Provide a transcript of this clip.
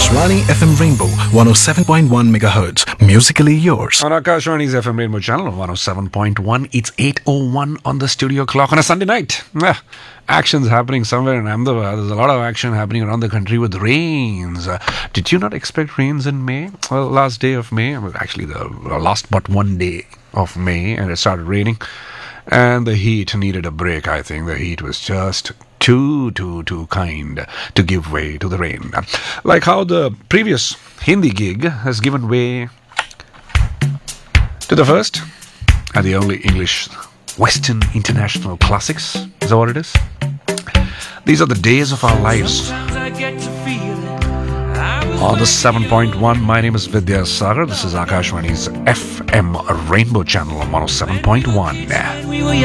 Akashvani FM Rainbow 107.1 MHz. Musically yours. On Akashvani's FM Rainbow channel 107.1, it's 8:01 on the studio clock on a Sunday night. Action's happening somewhere in Ahmedabad. There's a lot of action happening around the country with rains. Did you not expect rains in May? Well, last day of May, actually the last but one day of May, and it started raining. And the heat needed a break, I think. The heat was just too kind to give way to the rain. Like how the previous Hindi gig has given way to the first and the only English Western international classics. Is that what it is? These are the days of our lives. On the 7.1, my name is Vidya Sagar. This is Akashvani's FM Rainbow channel on 107.1.